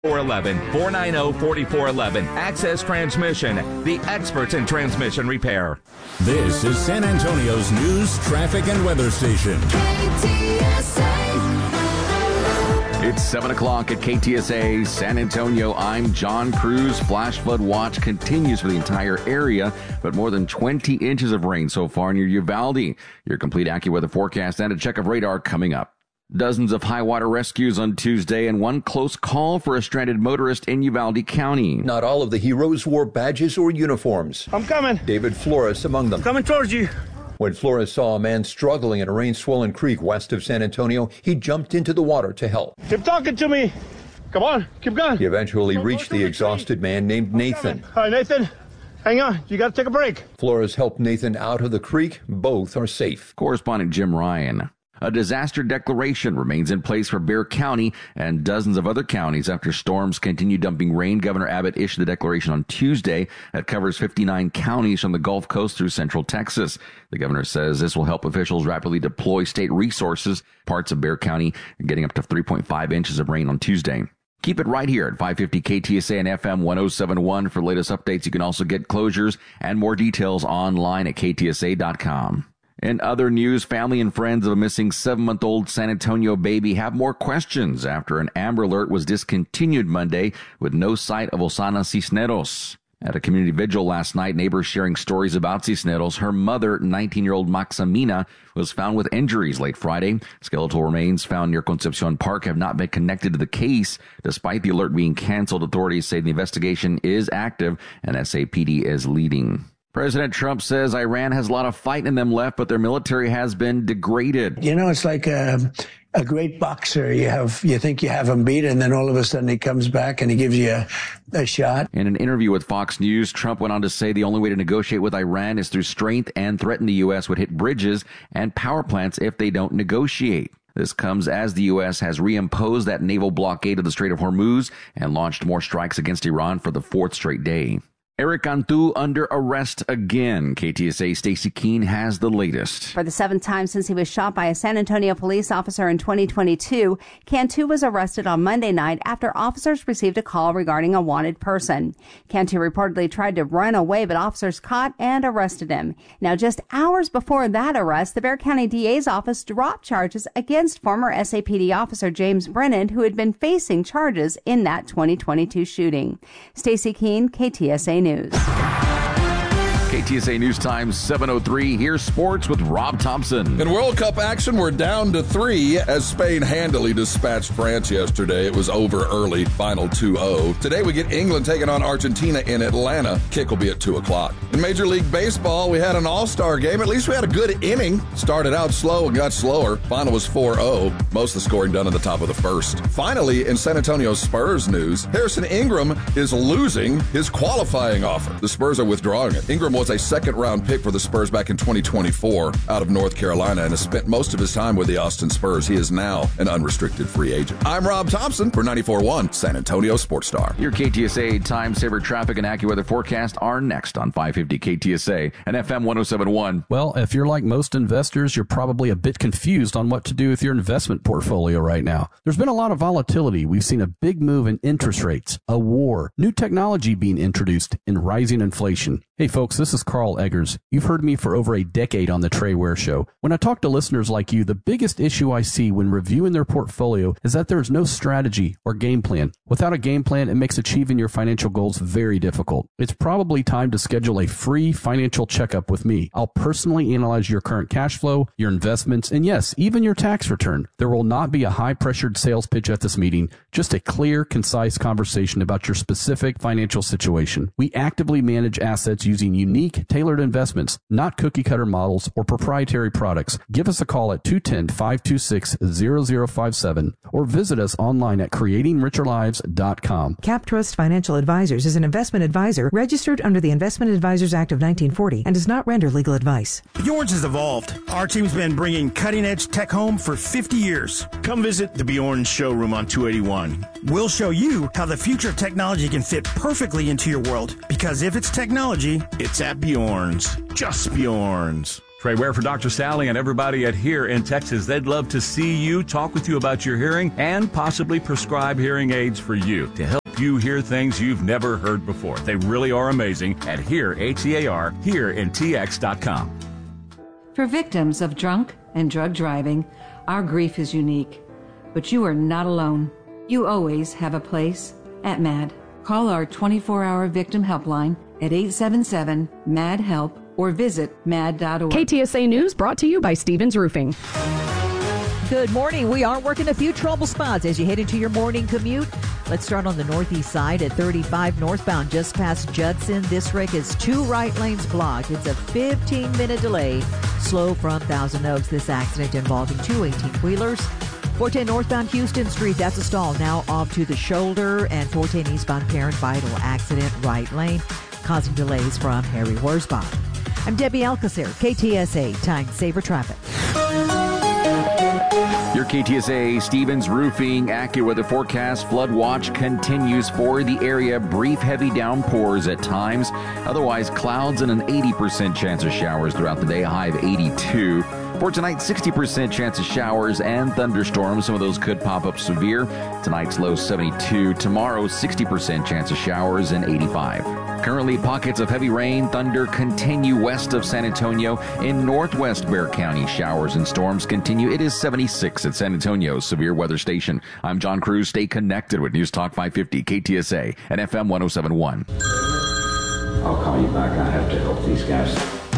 490-4411. Access Transmission, the experts in transmission repair. This is San Antonio's news, traffic, and weather station. It's 7 o'clock at KTSA San Antonio. I'm John Cruz. Flash flood watch continues for the entire area, but more than 20 inches of rain so far near Uvalde. Your complete AccuWeather forecast and a check of radar coming up. Dozens of high water rescues on Tuesday and one close call for a stranded motorist in Uvalde County. Not all of the heroes wore badges or uniforms. I'm coming. David Flores among them. Coming towards you. When Flores saw a man struggling in a rain-swollen creek west of San Antonio, he jumped into the water to help. Keep talking to me. Come on, keep going. He eventually reached the exhausted man named Nathan. Hi, Nathan. Hang on, you got to take a break. Flores helped Nathan out of the creek. Both are safe. Correspondent Jim Ryan. A disaster declaration remains in place for Bexar County and dozens of other counties after storms continue dumping rain. Governor Abbott issued the declaration on Tuesday that covers 59 counties from the Gulf Coast through central Texas. The governor says this will help officials rapidly deploy state resources. Parts of Bexar County are getting up to 3.5 inches of rain on Tuesday. Keep it right here at 550 KTSA and FM 1071 for latest updates. You can also get closures and more details online at ktsa.com. In other news, family and friends of a missing 7-month-old San Antonio baby have more questions after an Amber Alert was discontinued Monday with no sight of Osana Cisneros. At a community vigil last night, neighbors sharing stories about Cisneros. Her mother, 19-year-old Maximina, was found with injuries late Friday. Skeletal remains found near Concepcion Park have not been connected to the case. Despite the alert being canceled, authorities say the investigation is active and SAPD is leading. President Trump says Iran has a lot of fight in them left, but their military has been degraded. You know, it's like a great boxer. You think you have him beat, and then all of a sudden he comes back and he gives you a shot. In an interview with Fox News, Trump went on to say the only way to negotiate with Iran is through strength and threaten the U.S. would hit bridges and power plants if they don't negotiate. This comes as the U.S. has reimposed that naval blockade of the Strait of Hormuz and launched more strikes against Iran for the fourth straight day. Eric Cantu under arrest again. KTSA Stacey Keene has the latest. For the 7th time since he was shot by a San Antonio police officer in 2022, Cantu was arrested on Monday night after officers received a call regarding a wanted person. Cantu reportedly tried to run away, but officers caught and arrested him. Now, just hours before that arrest, the Bexar County DA's office dropped charges against former SAPD officer James Brennan, who had been facing charges in that 2022 shooting. Stacey Keene, KTSA News. KTSA News Time 7:03. Here's sports with Rob Thompson. In World Cup action, we're down to 3 as Spain handily dispatched France yesterday. It was over early, final 2-0. Today we get England taking on Argentina in Atlanta. Kick will be at 2 o'clock. In Major League Baseball, we had an all-star game. At least we had a good inning. Started out slow and got slower. Final was 4-0. Most of the scoring done in the top of the first. Finally, in San Antonio Spurs news, Harrison Ingram is losing his qualifying offer. The Spurs are withdrawing it. Ingram was a second-round pick for the Spurs back in 2024 out of North Carolina and has spent most of his time with the Austin Spurs. He is now an unrestricted free agent. I'm Rob Thompson for 94.1 San Antonio Sports Star. Your KTSA Time Saver traffic and AccuWeather forecast are next on 550 KTSA and FM 1071. Well, if you're like most investors, you're probably a bit confused on what to do with your investment portfolio right now. There's been a lot of volatility. We've seen a big move in interest rates, a war, new technology being introduced, and rising inflation. Hey folks, this is Carl Eggers. You've heard me for over a decade on the Trey Ware Show. When I talk to listeners like you, the biggest issue I see when reviewing their portfolio is that there's no strategy or game plan. Without a game plan, it makes achieving your financial goals very difficult. It's probably time to schedule a free financial checkup with me. I'll personally analyze your current cash flow, your investments, and yes, even your tax return. There will not be a high-pressured sales pitch at this meeting, just a clear, concise conversation about your specific financial situation. We actively manage assets using unique, tailored investments, not cookie-cutter models or proprietary products. Give us a call at 210-526-0057 or visit us online at creatingricherlives.com. CapTrust Financial Advisors is an investment advisor registered under the Investment Advisors Act of 1940 and does not render legal advice. Bjorn's has evolved. Our team's been bringing cutting-edge tech home for 50 years. Come visit the Bjorn showroom on 281. We'll show you how the future of technology can fit perfectly into your world, because if it's technology, it's at Bjorn's. Just Bjorn's. Trey Ware for Dr. Sally and everybody at Here in Texas. They'd love to see you, talk with you about your hearing, and possibly prescribe hearing aids for you to help you hear things you've never heard before. They really are amazing at Here, H-E-A-R, HereInTX.com. For victims of drunk and drug driving, our grief is unique. But you are not alone. You always have a place at MAD. Call our 24-hour victim helpline at 877-MAD-HELP or visit mad.org. KTSA News brought to you by Stevens Roofing. Good morning. We are working a few trouble spots as you head into your morning commute. Let's start on the northeast side at 35 northbound just past Judson. This wreck is 2 right lanes blocked. It's a 15-minute delay. Slow from Thousand Oaks. This accident involving 2 18-wheelers. 410 northbound Houston Street. That's a stall now off to the shoulder. And 410 eastbound Parent Vital accident right lane causing delays from Harry Wurzbach. I'm Debbie Alcacer, KTSA Time Saver Traffic. Your KTSA Stevens Roofing AccuWeather forecast. Flood watch continues for the area. Brief heavy downpours at times. Otherwise, clouds and an 80% chance of showers throughout the day, a high of 82. For tonight, 60% chance of showers and thunderstorms. Some of those could pop up severe. Tonight's low 72. Tomorrow, 60% chance of showers and 85. Currently, pockets of heavy rain, thunder continue west of San Antonio. In northwest Bexar County, showers and storms continue. It is 76 at San Antonio's severe weather station. I'm John Cruz. Stay connected with News Talk 550, KTSA, and FM 107.1. I'll call you back. I have to help these guys.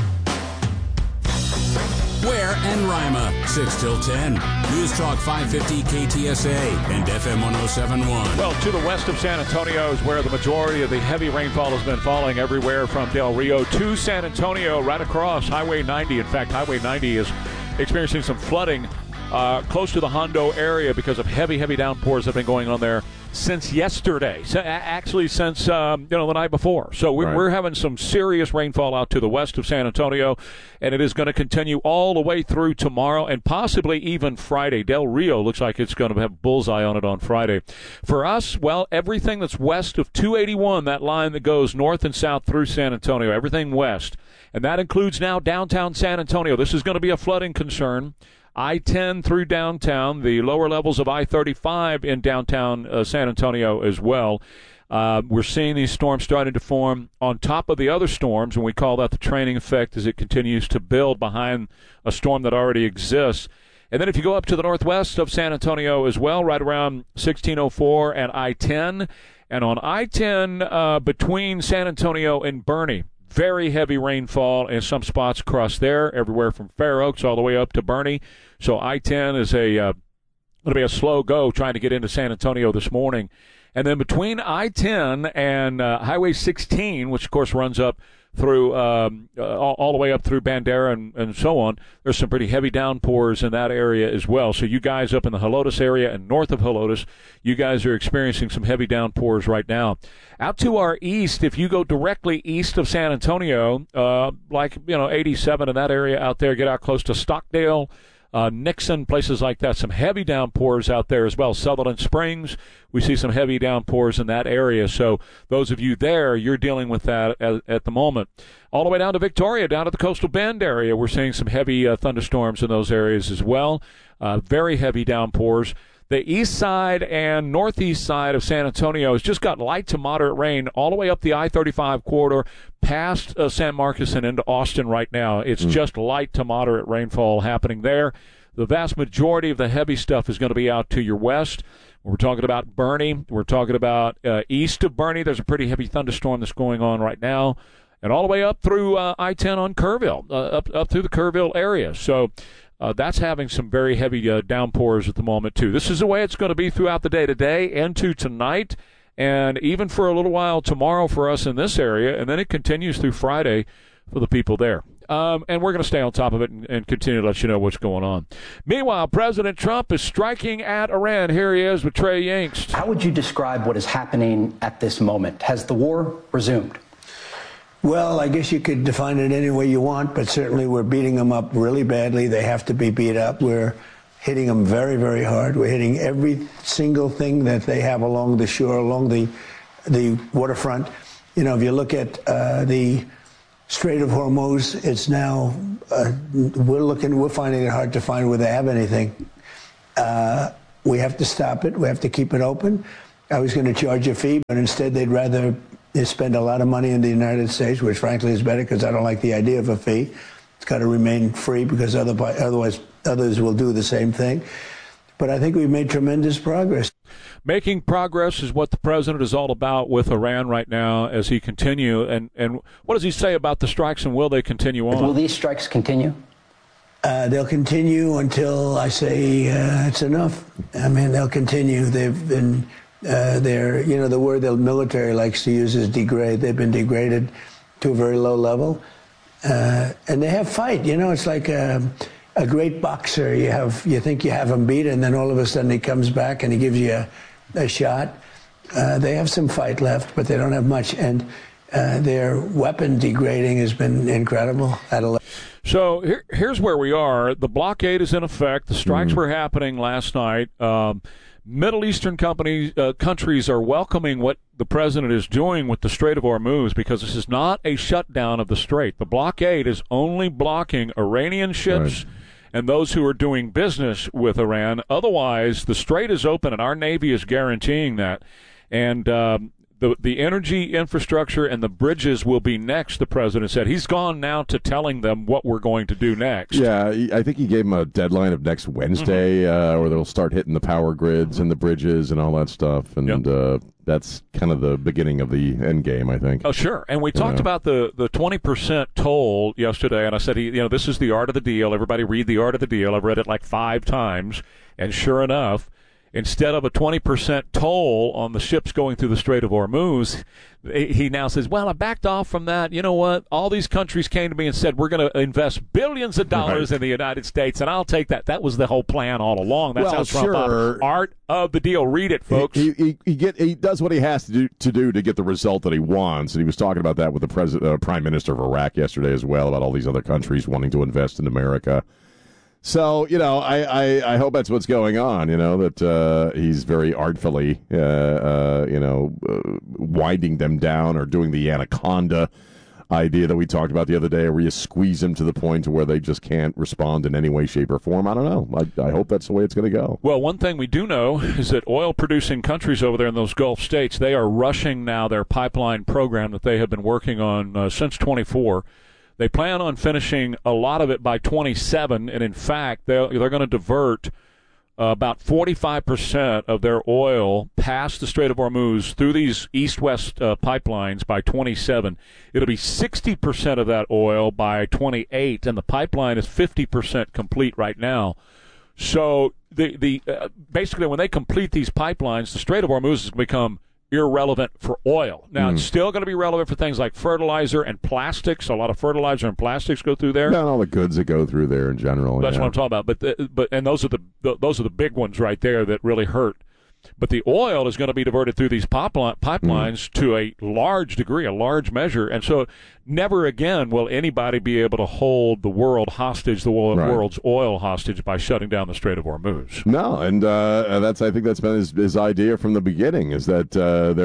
Ware and Rima, 6 till 10. News Talk 550 KTSA and FM 107.1. Well, to the west of San Antonio is where the majority of the heavy rainfall has been falling, everywhere from Del Rio to San Antonio, right across Highway 90. In fact, Highway 90 is experiencing some flooding close to the Hondo area because of heavy downpours that have been going on there since yesterday. Actually, since the night before. So we're having some serious rainfall out to the west of San Antonio, and it is going to continue all the way through tomorrow and possibly even Friday. Del Rio looks like it's going to have bullseye on it on Friday. For us, well, everything that's west of 281, that line that goes north and south through San Antonio, everything west, and that includes now downtown San Antonio. This is going to be a flooding concern. I-10 through downtown, the lower levels of I-35 in downtown San Antonio as well. We're seeing these storms starting to form on top of the other storms, and we call that the training effect as it continues to build behind a storm that already exists. And then if you go up to the northwest of San Antonio as well, right around 1604 and I-10, and on I-10 between San Antonio and Boerne, very heavy rainfall in some spots across there, everywhere from Fair Oaks all the way up to Boerne. So I-10 is going to be a slow go trying to get into San Antonio this morning. And then between I-10 and Highway 16, which of course runs up through all the way up through Bandera and so on, there's some pretty heavy downpours in that area as well. So you guys up in the Helotes area and north of Helotes, you guys are experiencing some heavy downpours right now. Out to our east, if you go directly east of San Antonio, 87 in that area out there, get out close to Stockdale, Nixon, places like that, some heavy downpours out there as well. Sutherland Springs, we see some heavy downpours in that area. So those of you there, you're dealing with that at the moment. All the way down to Victoria, down to the Coastal Bend area, we're seeing some heavy thunderstorms in those areas as well. Very heavy downpours. The east side and northeast side of San Antonio has just got light to moderate rain all the way up the I-35 corridor past San Marcos and into Austin right now. It's just light to moderate rainfall happening there. The vast majority of the heavy stuff is going to be out to your west. We're talking about Boerne. We're talking about east of Boerne. There's a pretty heavy thunderstorm that's going on right now. And all the way up through I-10 on Kerrville, up through the Kerrville area. So that's having some very heavy downpours at the moment, too. This is the way it's going to be throughout the day today and to tonight, and even for a little while tomorrow for us in this area, and then it continues through Friday for the people there. And we're going to stay on top of it and continue to let you know what's going on. Meanwhile, President Trump is striking at Iran. Here he is with Trey Yingst. How would you describe what is happening at this moment? Has the war resumed? Well, I guess you could define it any way you want, but certainly we're beating them up really badly. They have to be beat up. We're hitting them very, very hard. We're hitting every single thing that they have along the shore, along the waterfront. You know, if you look at the Strait of Hormuz, it's now, we're finding it hard to find where they have anything. We have to stop it. We have to keep it open. I was going to charge a fee, but instead they'd rather spend a lot of money in the United States, which frankly is better because I don't like the idea of a fee. It's got to remain free because otherwise others will do the same thing. But I think we've made tremendous progress. Making progress is what the president is all about with Iran right now as he continue. And what does he say about the strikes, and will they continue on? Will these strikes continue? They'll continue until I say it's enough. I mean, they'll continue. They've been, the word the military likes to use is degrade. They've been degraded to a very low level. And they have fight. It's like a great boxer. You think you have him beat, and then all of a sudden he comes back and he gives you a shot. They have some fight left, but they don't have much. And their weapon degrading has been incredible. So here's where we are. The blockade is in effect. The strikes were happening last night. Middle Eastern countries are welcoming what the president is doing with the Strait of Hormuz because this is not a shutdown of the strait. The blockade is only blocking Iranian ships and those who are doing business with Iran. Otherwise, the strait is open, and our Navy is guaranteeing that. And the energy infrastructure and the bridges will be next, the president said. He's gone now to telling them what we're going to do next. Yeah, I think he gave them a deadline of next Wednesday where they'll start hitting the power grids and the bridges and all that stuff. And that's kind of the beginning of the end game, I think. Oh, sure. And we talked about the 20% toll yesterday, and I said, this is the art of the deal. Everybody read the art of the deal. I've read it like 5 times, and sure enough, instead of a 20% toll on the ships going through the Strait of Hormuz, he now says, well, I backed off from that. You know what? All these countries came to me and said, we're going to invest billions of dollars in the United States, and I'll take that. That was the whole plan all along. That's how Trump operates. Art of the deal. Read it, folks. He does what he has to do to get the result that he wants, and he was talking about that with the Prime Minister of Iraq yesterday as well, about all these other countries wanting to invest in America. So, I hope that's what's going on, that he's very artfully, winding them down or doing the anaconda idea that we talked about the other day, where you squeeze them to the point to where they just can't respond in any way, shape, or form. I don't know. I hope that's the way it's going to go. Well, one thing we do know is that oil-producing countries over there in those Gulf states, they are rushing now their pipeline program that they have been working on since 24. They plan on finishing a lot of it by 27, and in fact, they're going to divert about 45% of their oil past the Strait of Hormuz through these east-west pipelines by 27. It'll be 60% of that oil by 28, and the pipeline is 50% complete right now. So basically, when they complete these pipelines, the Strait of Hormuz has become irrelevant for oil. Now, it's still going to be relevant for things like fertilizer and plastics. A lot of fertilizer and plastics go through there. Yeah, and all the goods that go through there in general. That's what I'm talking about. But those are the big ones right there that really hurt. But the oil is going to be diverted through these pipelines to a large degree, a large measure. And so never again will anybody be able to hold the world hostage, the world's oil hostage, by shutting down the Strait of Hormuz. No, and I think that's been his idea from the beginning, is that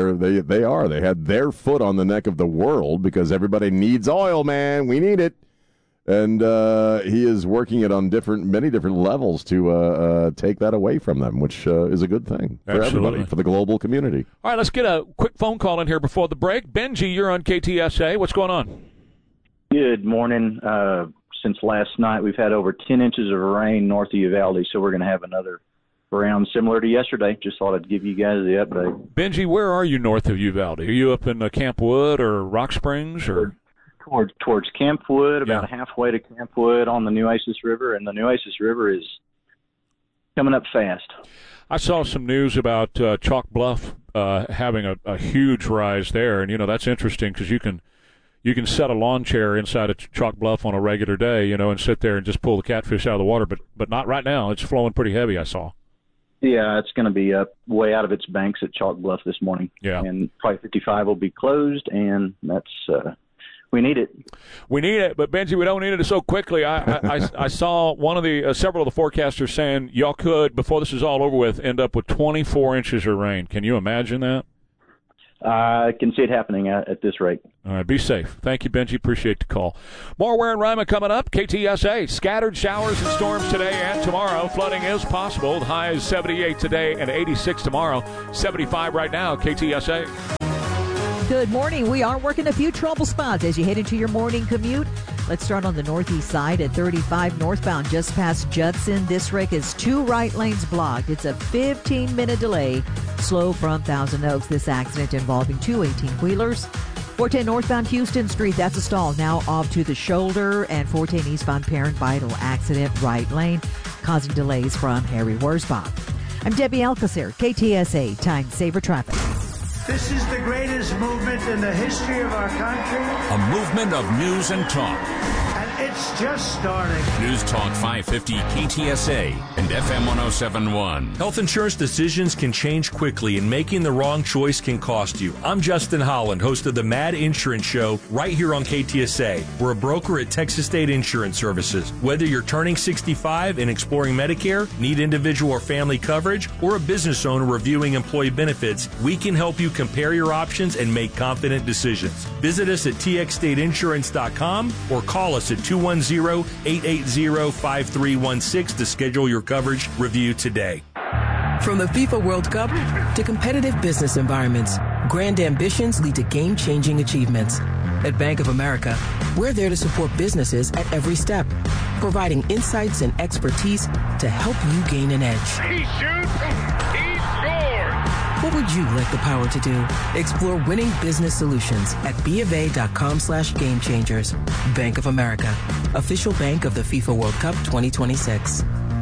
they had their foot on the neck of the world because everybody needs oil, man. We need it. And he is working it on many different levels to take that away from them, which is a good thing for everybody, for the global community. All right, let's get a quick phone call in here before the break. Benji, you're on KTSA. What's going on? Good morning. Since last night, we've had over 10 inches of rain north of Uvalde, so we're going to have another round similar to yesterday. Just thought I'd give you guys the update. Benji, where are you north of Uvalde? Are you up in Camp Wood or Rock Springs? Or Towards Camp Wood, about halfway to Camp Wood on the Nueces River, and the Nueces River is coming up fast. I saw some news about Chalk Bluff having a huge rise there, and that's interesting because you can set a lawn chair inside of Chalk Bluff on a regular day, and sit there and just pull the catfish out of the water, but not right now. It's flowing pretty heavy, I saw. Yeah, it's going to be up way out of its banks at Chalk Bluff this morning. Yeah, and probably 55 will be closed, and that's. We need it. We need it, but Benji, we don't need it so quickly. I saw several of the forecasters saying y'all could, before this is all over with, end up with 24 inches of rain. Can you imagine that? I can see it happening at this rate. All right, be safe. Thank you, Benji. Appreciate the call. More Ware and Rima coming up. KTSA, scattered showers and storms today and tomorrow. Flooding is possible. The high is 78 today and 86 tomorrow. 75 right now, KTSA. Good morning. We are working a few trouble spots as you head into your morning commute. Let's start on the northeast side at 35 northbound just past Judson. This wreck is 2 right lanes blocked. It's a 15-minute delay. Slow from Thousand Oaks. This accident involving 2 18-wheelers. 410 northbound Houston Street. That's a stall now off to the shoulder. And 410 eastbound Parent Vital accident right lane causing delays from Harry Wurzbach. I'm Debbie Alcacer, KTSA Time Saver Traffic. This is the greatest movement in the history of our country. A movement of news and talk. And it's just starting. News Talk 550 KTSA and FM 1071. Health insurance decisions can change quickly, and making the wrong choice can cost you. I'm Justin Holland, host of the Mad Insurance Show, right here on KTSA. We're a broker at Texas State Insurance Services. Whether you're turning 65 and exploring Medicare, need individual or family coverage, or a business owner reviewing employee benefits, we can help you compare your options and make confident decisions. Visit us at txstateinsurance.com or call us at 210-880-5316 to schedule your coverage review today. From the FIFA World Cup to competitive business environments, grand ambitions lead to game-changing achievements. At Bank of America, we're there to support businesses at every step, providing insights and expertise to help you gain an edge. He shoots, he scores! What would you like the power to do? Explore winning business solutions at BofA.com/gamechangers. Bank of America, official bank of the FIFA World Cup 2026.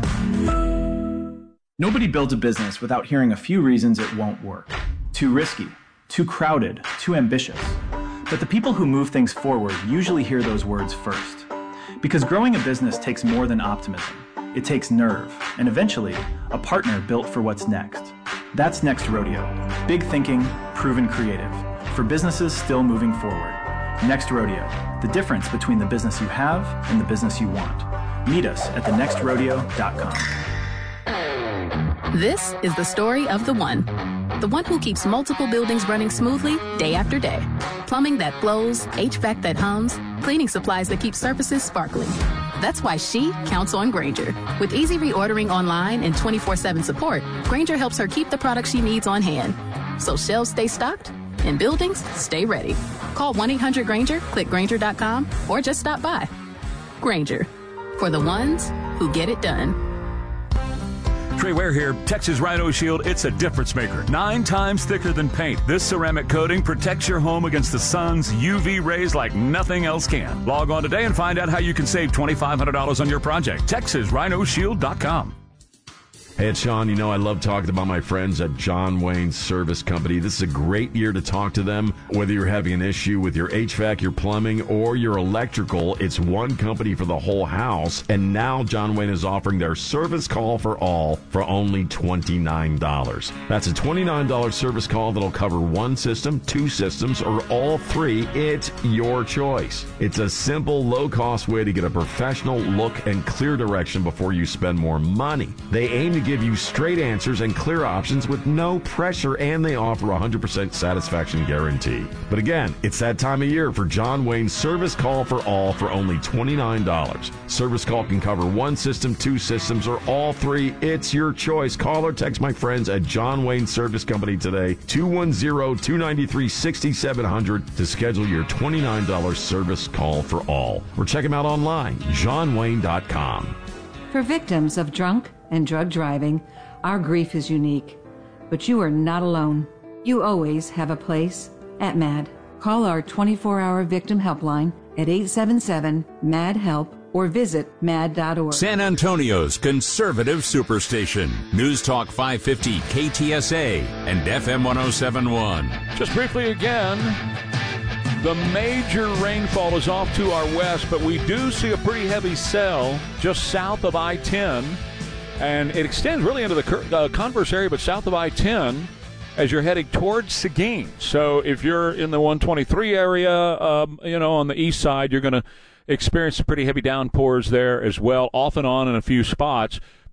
Nobody builds a business without hearing a few reasons it won't work. Too risky, too crowded, too ambitious. But the people who move things forward usually hear those words first. Because growing a business takes more than optimism. It takes nerve, and eventually, a partner built for what's next. That's Next Rodeo. Big thinking, proven creative. For businesses still moving forward. Next Rodeo. The difference between the business you have and the business you want. Meet us at thenextrodeo.com. This is the story of the one who keeps multiple buildings running smoothly day after day. Plumbing that flows, HVAC that hums, cleaning supplies that keep surfaces sparkling. That's why she counts on Grainger. With easy reordering online and 24/7 support, Grainger helps her keep the products she needs on hand. So shelves stay stocked and buildings stay ready. Call 1-800-GRAINGER, click Grainger.com, or just stop by. Grainger, for the ones who get it done. Trey Ware here. Texas Rhino Shield, it's a difference maker. 9 times thicker than paint. This ceramic coating protects your home against the sun's UV rays like nothing else can. Log on today and find out how you can save $2,500 on your project. TexasRhinoShield.com. Hey, it's Sean. You know, I love talking about my friends at John Wayne Service Company. This is a great year to talk to them. Whether you're having an issue with your HVAC, your plumbing, or your electrical, it's one company for the whole house. And now John Wayne is offering their service call for all for only $29. That's a $29 service call that'll cover 1 system, 2 systems, or all 3. It's your choice. It's a simple, low-cost way to get a professional look and clear direction before you spend more money. They aim to give you straight answers and clear options with no pressure, and they offer a 100% satisfaction guarantee. But again, it's that time of year for John Wayne's Service Call for All for only $29. Service call can cover 1 system, 2 systems, or all 3. It's your choice. Call or text my friends at John Wayne Service Company today, 210-293-6700 to schedule your $29 service call for all. Or check them out online, johnwayne.com. For victims of drunk and drug driving, our grief is unique. But you are not alone. You always have a place at MAD. Call our 24-hour victim helpline at 877-MAD-HELP or visit mad.org. San Antonio's conservative superstation. News Talk 550 KTSA and FM 1071. Just briefly again, the major rainfall is off to our west, but we do see a pretty heavy cell just south of I-10. And it extends really into the Converse area, but south of I-10 as you're heading towards Seguin. So if you're in the 123 area, on the east side, you're going to experience some pretty heavy downpours there as well, off and on in a few spots.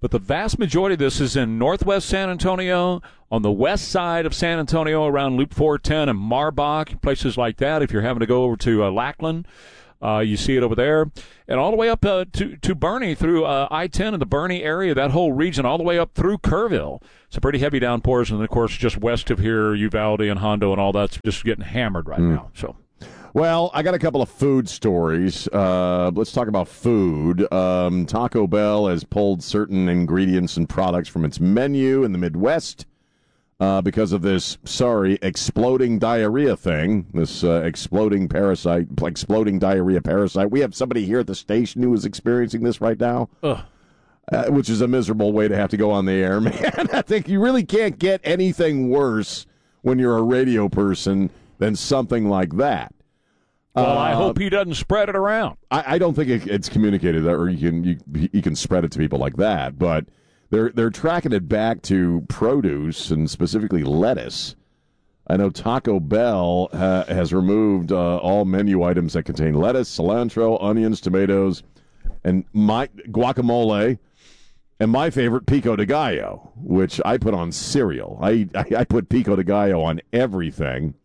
But the vast majority of this is in northwest San Antonio, on the west side of San Antonio around Loop 410 and Marbach, places like that. If you're having to go over to Lackland, you see it over there. And all the way up to Bernie through I-10 and the Bernie area, that whole region, all the way up through Kerrville. Some pretty heavy downpours. And, of course, just west of here, Uvalde and Hondo and all that's just getting hammered right now. So. Well, I got a couple of food stories. Let's talk about food. Taco Bell has pulled certain ingredients and products from its menu in the Midwest because of this, exploding diarrhea thing, this exploding diarrhea parasite. We have somebody here at the station who is experiencing this right now, which is a miserable way to have to go on the air, man. I think you really can't get anything worse when you're a radio person than something like that. Well, I hope he doesn't spread it around. I don't think it's communicated, or you can spread it to people like that. But they're tracking it back to produce and specifically lettuce. I know Taco Bell has removed all menu items that contain lettuce, cilantro, onions, tomatoes, and guacamole, and my favorite, pico de gallo, which I put on cereal. I put pico de gallo on everything.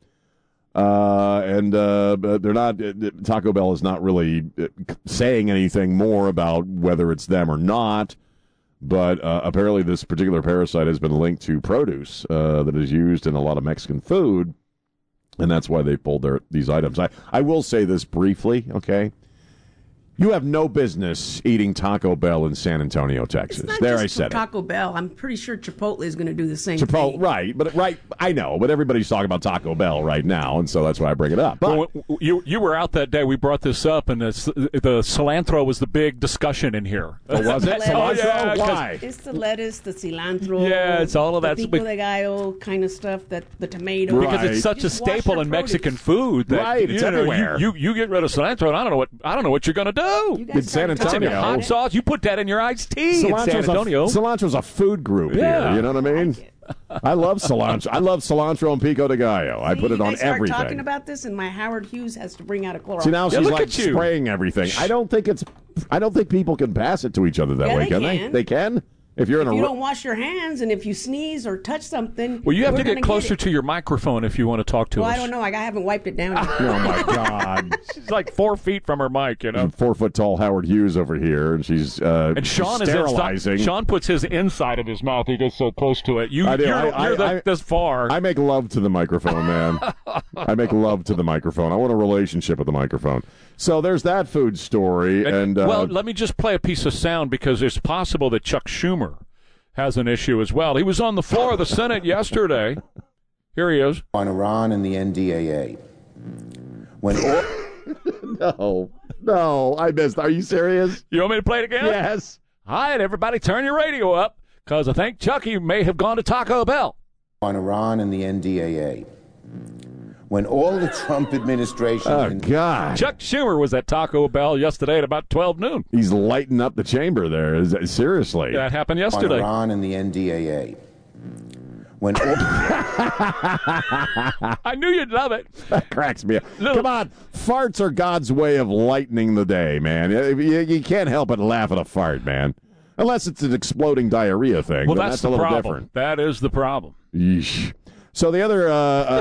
And they're not. Taco Bell is not really saying anything more about whether it's them or not. But apparently, this particular parasite has been linked to produce that is used in a lot of Mexican food, and that's why they pulled these items. I will say this briefly, okay? You have no business eating Taco Bell in San Antonio, Texas. It's not there, just I said Taco Bell. I'm pretty sure Chipotle is going to do the same Chipotle, thing. Right. I know, but everybody's talking about Taco Bell right now, and so that's why I bring it up. But you were out that day. We brought this up, and the cilantro was the big discussion in here. Oh, was it? Cilantro? Yeah, why? It's the lettuce, the cilantro. Yeah, it's all of that. The pico de gallo kind of stuff, the tomato. Because it's such a staple in Mexican food. That, it's everywhere. You get rid of cilantro, and I don't know what you're going to do. In San It's in your Antonio, hot sauce. You put that in your iced tea in San Antonio. Cilantro's a food group here. You know what I mean? I love cilantro. I love cilantro and pico de gallo. I put it on everything. Start talking about this, and my Howard Hughes has to bring out a Clorox. See, now she's like spraying everything. I don't think people can pass it to each other that way, can they? They can. If you don't wash your hands, and if you sneeze or touch something, well, you have to get closer to your microphone if you want to talk to us. I don't know. I haven't wiped it down yet. Oh my God! She's like 4 feet from her mic, you know. 4 foot tall Howard Hughes over here, and she's and Sean sterilizing. Sean puts his inside of his mouth. He gets so close to it. You're this far. I make love to the microphone, man. I make love to the microphone. I want a relationship with the microphone. So there's that food story, and well, let me just play a piece of sound because it's possible that Chuck Schumer has an issue as well. He was on the floor of the Senate yesterday. Here he is. On Iran and the NDAA. No, I missed. Are you serious? You want me to play it again? Yes. All right, everybody, turn your radio up because I think Chucky may have gone to Taco Bell. On Iran and the NDAA. When all the Trump administration... Oh, God. Chuck Schumer was at Taco Bell yesterday at about 12 noon. He's lighting up the chamber there. Seriously. That happened yesterday. On Iran and the NDAA. When all... I knew you'd love it. That cracks me up. Come on. Farts are God's way of lightening the day, man. You can't help but laugh at a fart, man. Unless it's an exploding diarrhea thing. Well, that's the a little problem. Different. That is the problem. Yeesh. So the other,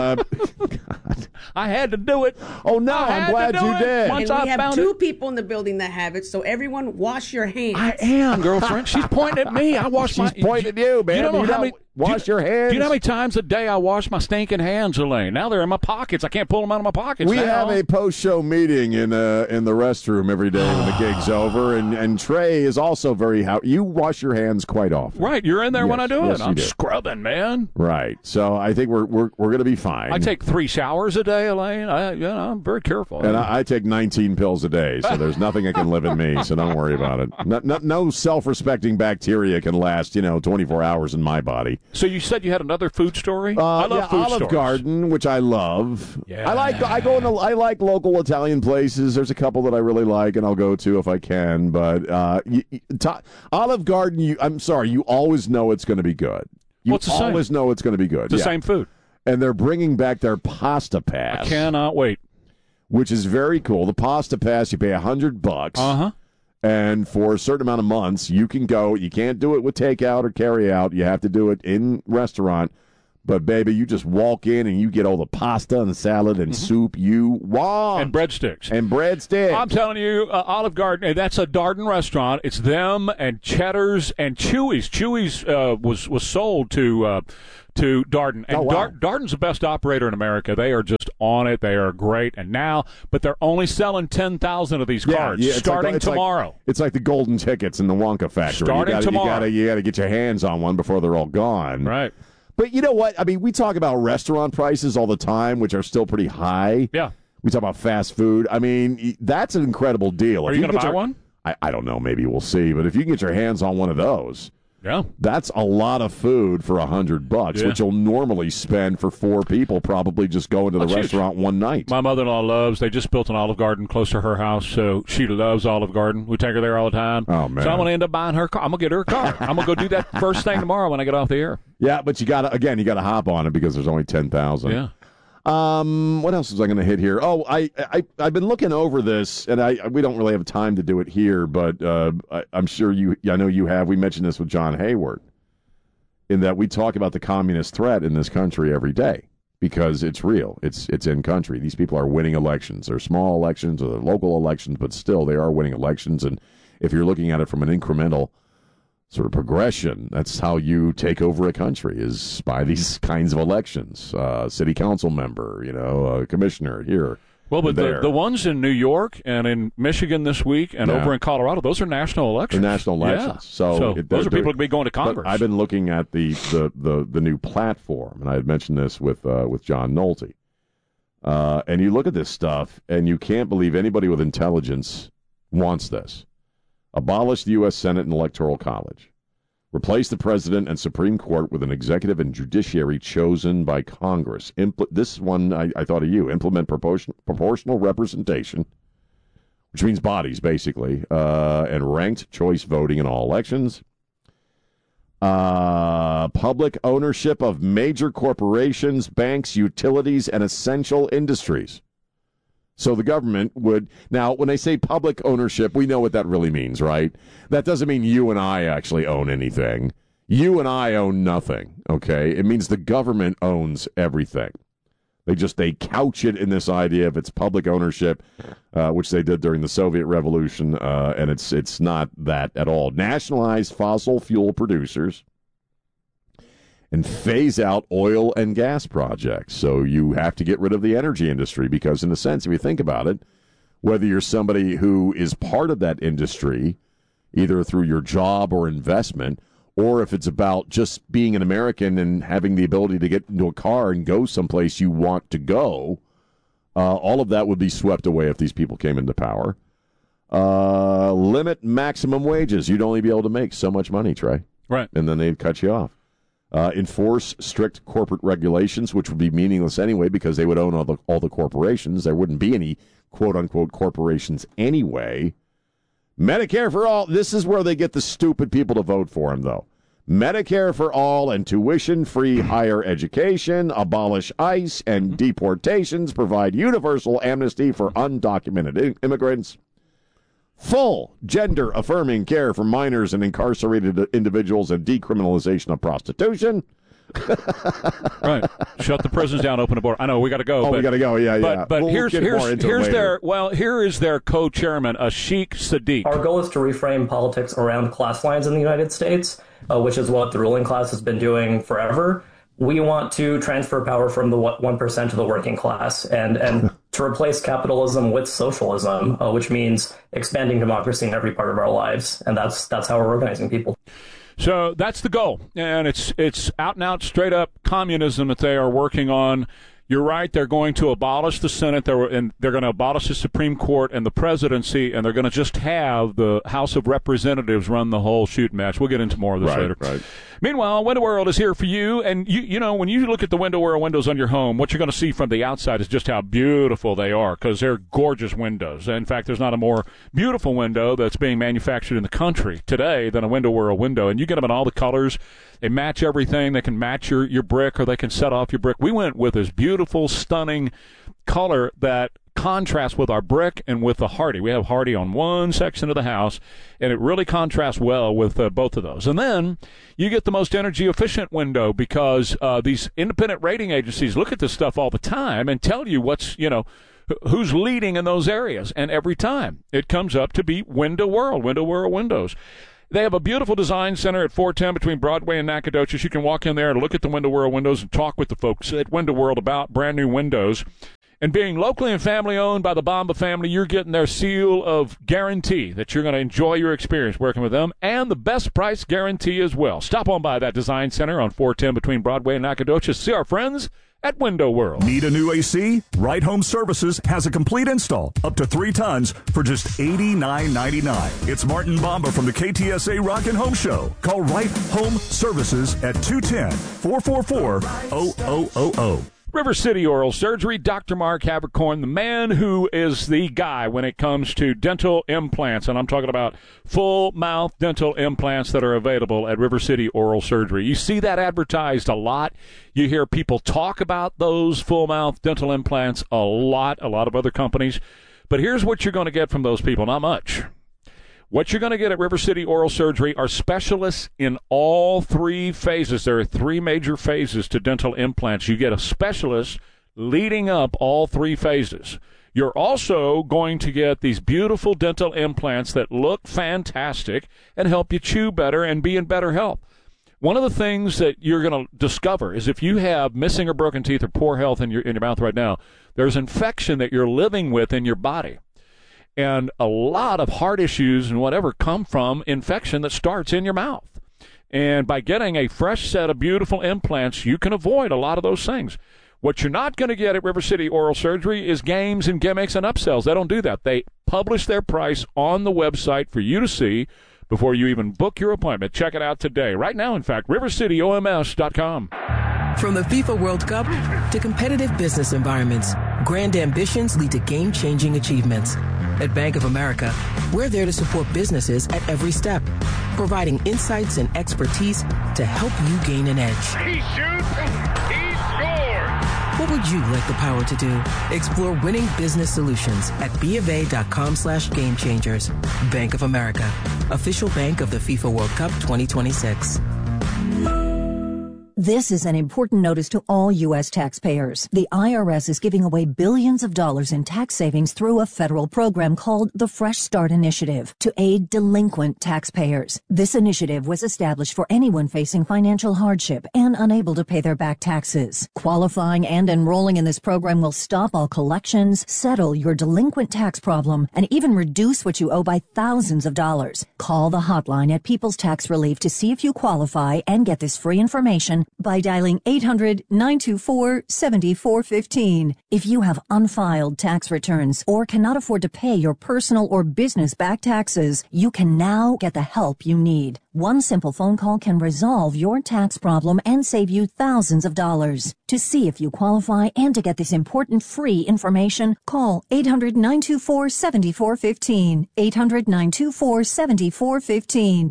I had to do it. Oh no! I'm glad you did. And we have two people in the building that have it. So everyone, wash your hands. I am, girlfriend. She's pointing at me. I wash my. She's pointing at you, man. You don't know how many. Wash your hands. Do you know how many times a day I wash my stinking hands, Elaine? Now they're in my pockets. I can't pull them out of my pockets. We have a post-show meeting in the restroom every day when the gig's over, and Trey is also very. You wash your hands quite often. Right, you're in there when I do it. I'm do. scrubbing, man. Right. So I think we're going to be fine. I take 3 showers a day, Elaine. I'm very careful. And I take 19 pills a day, so there's nothing that can live in me. So don't worry about it. No self-respecting bacteria can last 24 hours in my body. So you said you had another food story? I love food Olive stories. Garden, which I love. Yeah. I like local Italian places. There's a couple that I really like, and I'll go to if I can. But Olive Garden, I'm sorry, you always know it's going to be good. You always know it's going to be good. It's the same food. And they're bringing back their Pasta Pass. I cannot wait. Which is very cool. The Pasta Pass, you pay $100. Uh-huh. And for a certain amount of months, you can go. You can't do it with takeout or carry out. You have to do it in restaurant. But, baby, you just walk in and you get all the pasta and salad and soup you want. And breadsticks. I'm telling you, Olive Garden, that's a Darden restaurant. It's them and Cheddar's and Chewy's. Chewy's was sold to Darden. And Darden's the best operator in America. They are just on it. They are great. And now, but they're only selling 10,000 of these cards starting tomorrow. It's like the golden tickets in the Wonka factory. Starting tomorrow. You got to get your hands on one before they're all gone. Right. But you know what? I mean, we talk about restaurant prices all the time, which are still pretty high. Yeah. We talk about fast food. I mean, that's an incredible deal. Are you going to buy one? I don't know. Maybe we'll see. But if you can get your hands on one of those, yeah, that's a lot of food for $100, which you'll normally spend for 4 people, probably just going to the restaurant one night. My mother-in-law they just built an Olive Garden close to her house, so she loves Olive Garden. We take her there all the time. Oh, man. So I'm going to end up buying her car. I'm going to get her a car. I'm going to go do that first thing tomorrow when I get off the air. Yeah, but you got to hop on it because there's only 10,000. Yeah. What else was I going to hit here? Oh, I've been looking over this, and we don't really have time to do it here, but I'm sure I know you have. We mentioned this with John Hayward, in that we talk about the communist threat in this country every day because it's real. It's in country. These people are winning elections. They're small elections or they're local elections, but still they are winning elections. And if you're looking at it from an incremental sort of progression, that's how you take over a country, is by these kinds of elections. City council member, commissioner here. Well, but the ones in New York and in Michigan this week and over in Colorado, those are national elections. They're national elections. Yeah. So those are people to be going to Congress. I've been looking at the new platform, and I had mentioned this with John Nolte. And you look at this stuff, and you can't believe anybody with intelligence wants this. Abolish the U.S. Senate and Electoral College. Replace the President and Supreme Court with an executive and judiciary chosen by Congress. This one, I thought of you. Implement proportional representation, which means bodies, basically, and ranked choice voting in all elections. Public ownership of major corporations, banks, utilities, and essential industries. So the government would, now when they say public ownership, we know what that really means, right? That doesn't mean you and I actually own anything. You and I own nothing, okay? It means the government owns everything. They couch it in this idea of its public ownership, which they did during the Soviet Revolution, and it's not that at all. Nationalize fossil fuel producers and phase out oil and gas projects. So you have to get rid of the energy industry because, in a sense, if you think about it, whether you're somebody who is part of that industry, either through your job or investment, or if it's about just being an American and having the ability to get into a car and go someplace you want to go, all of that would be swept away if these people came into power. Limit maximum wages. You'd only be able to make so much money, Trey. Right. And then they'd cut you off. Enforce strict corporate regulations, which would be meaningless anyway because they would own all the corporations. There wouldn't be any quote-unquote corporations anyway. Medicare for all. This is where they get the stupid people to vote for them, though. Medicare for all and tuition-free higher education. Abolish ICE and deportations. Provide universal amnesty for undocumented immigrants. Full gender-affirming care for minors and incarcerated individuals and decriminalization of prostitution. Right. Shut the prisons down, open the border. I know, we got to go. Oh, we got to go, yeah. But here's here is their co-chairman, Ashik Sadiq. Our goal is to reframe politics around class lines in the United States, which is what the ruling class has been doing forever. We want to transfer power from the 1% to the working class and to replace capitalism with socialism, which means expanding democracy in every part of our lives. And that's how we're organizing people. So that's the goal. And it's out and out, straight up communism that they are working on. You're right. They're going to abolish the Senate. They're going to abolish the Supreme Court and the presidency, and they're going to just have the House of Representatives run the whole shooting match. We'll get into more of this later. Right. Meanwhile, Window World is here for you. And, you know, when you look at the Window World windows on your home, what you're going to see from the outside is just how beautiful they are because they're gorgeous windows. In fact, there's not a more beautiful window that's being manufactured in the country today than a Window World window. And you get them in all the colors. They match everything. They can match your brick or they can set off your brick. We went with this beautiful, stunning color that contrasts with our brick and with the Hardy. We have Hardy on one section of the house, and it really contrasts well with both of those. And then you get the most energy-efficient window because these independent rating agencies look at this stuff all the time and tell you who's leading in those areas. And every time it comes up to be Window World Windows. They have a beautiful design center at 410 between Broadway and Nacogdoches. You can walk in there and look at the Window World windows and talk with the folks at Window World about brand new windows. And being locally and family owned by the Bomba family, you're getting their seal of guarantee that you're going to enjoy your experience working with them, and the best price guarantee as well. Stop on by that design center on 410 between Broadway and Nacogdoches. See our friends at Window World. Need a new AC? Right Home Services has a complete install, up to 3 tons, for just $89.99. It's Martin Bomba from the KTSA Rock and Home Show. Call Right Home Services at 210-444-0000. River City Oral Surgery, Dr. Mark Havercorn, the man who is the guy when it comes to dental implants. And I'm talking about full mouth dental implants that are available at River City Oral Surgery. You see that advertised a lot. You hear people talk about those full mouth dental implants a lot of other companies. But here's what you're going to get from those people, not much. What you're going to get at River City Oral Surgery are specialists in all 3 phases. There are 3 major phases to dental implants. You get a specialist leading up all 3 phases. You're also going to get these beautiful dental implants that look fantastic and help you chew better and be in better health. One of the things that you're going to discover is if you have missing or broken teeth or poor health in your mouth right now, there's infection that you're living with in your body. And a lot of heart issues and whatever come from infection that starts in your mouth. And by getting a fresh set of beautiful implants, you can avoid a lot of those things. What you're not going to get at River City Oral Surgery is games and gimmicks and upsells. They don't do that. They publish their price on the website for you to see before you even book your appointment. Check it out today. Right now, in fact, rivercityoms.com. From the FIFA World Cup to competitive business environments, grand ambitions lead to game-changing achievements. At Bank of America, we're there to support businesses at every step, providing insights and expertise to help you gain an edge. He shoots, he scores! What would you like the power to do? Explore winning business solutions at BofA.com/gamechangers. Bank of America, official bank of the FIFA World Cup 2026. This is an important notice to all U.S. taxpayers. The IRS is giving away billions of dollars in tax savings through a federal program called the Fresh Start Initiative to aid delinquent taxpayers. This initiative was established for anyone facing financial hardship and unable to pay their back taxes. Qualifying and enrolling in this program will stop all collections, settle your delinquent tax problem, and even reduce what you owe by thousands of dollars. Call the hotline at People's Tax Relief to see if you qualify and get this free information by dialing 800-924-7415. If you have unfiled tax returns or cannot afford to pay your personal or business back taxes, you can now get the help you need. One simple phone call can resolve your tax problem and save you thousands of dollars. To see if you qualify and to get this important free information, call 800-924-7415. 800-924-7415.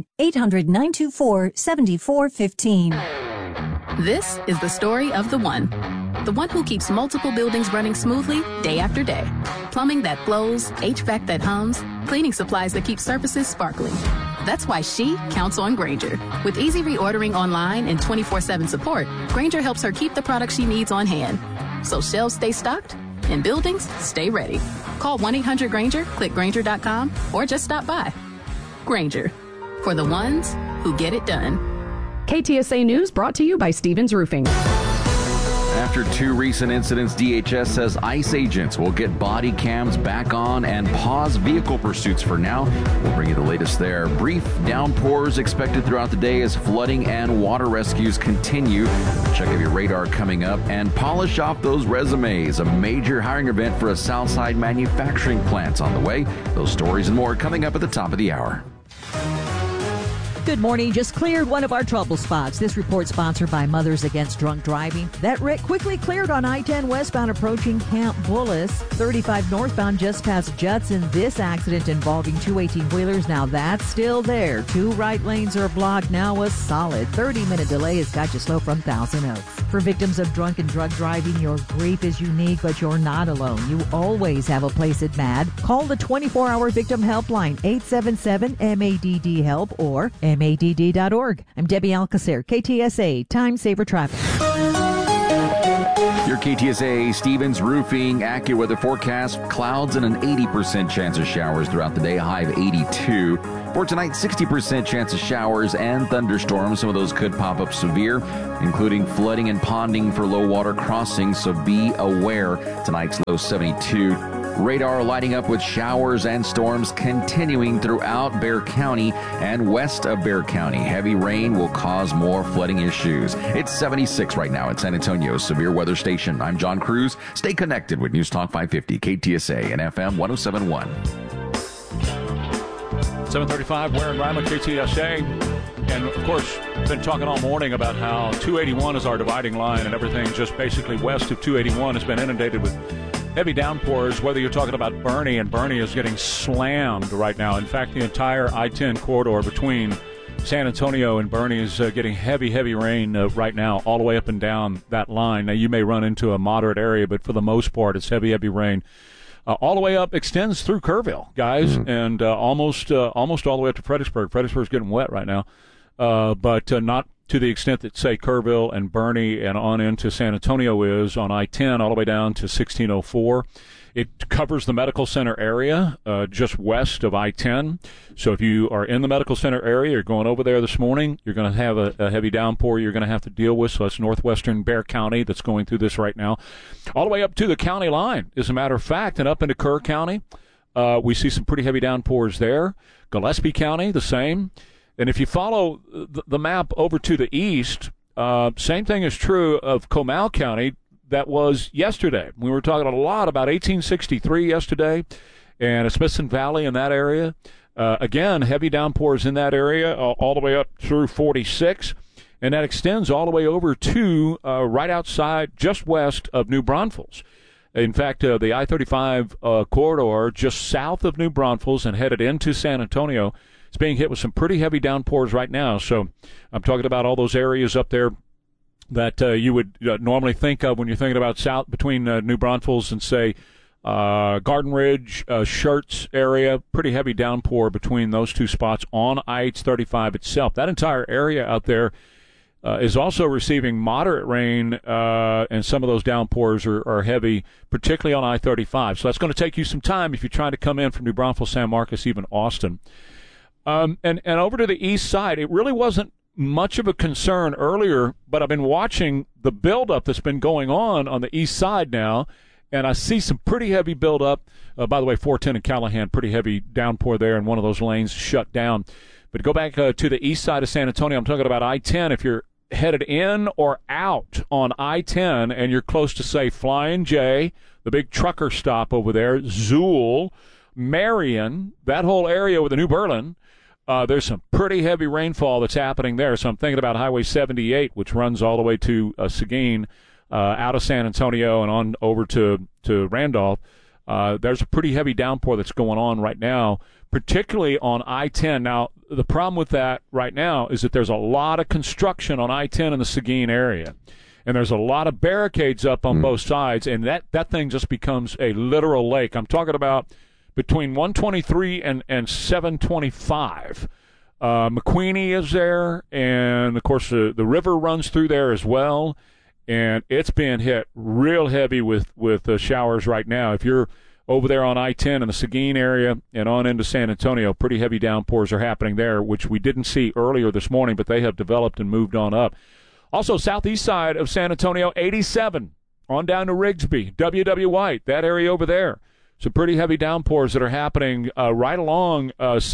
800-924-7415. This is the story of the one who keeps multiple buildings running smoothly day after day. Plumbing that flows, HVAC that hums, cleaning supplies that keep surfaces sparkling. That's why she counts on Grainger. With easy reordering online and 24/7 support, Grainger helps her keep the products she needs on hand. So shelves stay stocked and buildings stay ready. Call 1-800-GRAINGER, click Grainger.com, or just stop by. Grainger, for the ones who get it done. KTSA News brought to you by Stevens Roofing. After 2 recent incidents, DHS says ICE agents will get body cams back on and pause vehicle pursuits for now. We'll bring you the latest there. Brief downpours expected throughout the day as flooding and water rescues continue. Check out your radar coming up and polish off those resumes. A major hiring event for a Southside manufacturing plant on the way. Those stories and more coming up at the top of the hour. Good morning. Just cleared one of our trouble spots. This report sponsored by Mothers Against Drunk Driving. That wreck quickly cleared on I-10 westbound approaching Camp Bullis. 35 northbound just past Judson. This accident involving two 18-wheelers. Now that's still there. Two right lanes are blocked. Now a solid 30-minute delay has got you slow from Thousand Oaks. For victims of drunk and drug driving, your grief is unique, but you're not alone. You always have a place at MADD. Call the 24-hour victim helpline, 877-MADD-HELP or MADD.org. I'm Debbie Alcacer, KTSA, Time Saver Traffic. Your KTSA Stevens Roofing AccuWeather forecast, clouds and an 80% chance of showers throughout the day, a high of 82. For tonight, 60% chance of showers and thunderstorms. Some of those could pop up severe, including flooding and ponding for low water crossings, so be aware. Tonight's low 72. Radar lighting up with showers and storms continuing throughout Bexar County and west of Bexar County. Heavy rain will cause more flooding issues. It's 76 right now at San Antonio's Severe Weather Station. I'm John Cruz. Stay connected with News Talk 550, KTSA and FM 1071. 735, Ware and Ryman, KTSA. And, of course, been talking all morning about how 281 is our dividing line, and everything just basically west of 281 has been inundated with heavy downpours, whether you're talking about Bernie, and Bernie is getting slammed right now. In fact, the entire I-10 corridor between San Antonio and Bernie is getting heavy rain right now, all the way up and down that line. Now, you may run into a moderate area, but for the most part, it's heavy rain. All the way up, extends through Kerrville, guys, and almost all the way up to Fredericksburg. Fredericksburg's getting wet right now, but not to the extent that, say, Kerrville and Bernie and on into San Antonio is on I-10 all the way down to 1604. It covers the medical center area just west of I-10. So if you are in the medical center area, you're going over there this morning, you're going to have a heavy downpour you're going to have to deal with. So that's northwestern Bexar County that's going through this right now. All the way up to the county line, as a matter of fact, and up into Kerr County. We see some pretty heavy downpours there. Gillespie County, the same. And if you follow the map over to the east, same thing is true of Comal County. That was yesterday. We were talking a lot about 1863 yesterday and Smithson Valley in that area. Again, heavy downpours in that area all the way up through 46. And that extends all the way over to right outside, just west of New Braunfels. In fact, the I-35 corridor just south of New Braunfels and headed into San Antonio, it's being hit with some pretty heavy downpours right now. So I'm talking about all those areas up there that you would normally think of when you're thinking about south between New Braunfels and, say, Garden Ridge, Schertz area. Pretty heavy downpour between those two spots on I-35 itself. That entire area out there is also receiving moderate rain, and some of those downpours are heavy, particularly on I-35. So that's going to take you some time if you're trying to come in from New Braunfels, San Marcos, even Austin. And over to the east side, it really wasn't much of a concern earlier, but I've been watching the buildup that's been going on the east side now, and I see some pretty heavy buildup. By the way, 410 and Callahan, pretty heavy downpour there, and one of those lanes shut down. But go back to the east side of San Antonio. I'm talking about I-10. If you're headed in or out on I-10 and you're close to, say, Flying J, the big trucker stop over there, Zool, Marion, that whole area with the New Berlin, there's some pretty heavy rainfall that's happening there. So I'm thinking about Highway 78, which runs all the way to Seguin, out of San Antonio and on over to Randolph. There's a pretty heavy downpour that's going on right now, particularly on I-10. Now, the problem with that right now is that there's a lot of construction on I-10 in the Seguin area. And there's a lot of barricades up on both sides, and that thing just becomes a literal lake. I'm talking about between 123 and 725. McQueenie is there, and, of course, the river runs through there as well, and it's being hit real heavy with showers right now. If you're over there on I-10 in the Seguin area and on into San Antonio, pretty heavy downpours are happening there, which we didn't see earlier this morning, but they have developed and moved on up. Also, southeast side of San Antonio, 87, on down to Rigsby, W.W. White, that area over there. Some pretty heavy downpours that are happening right along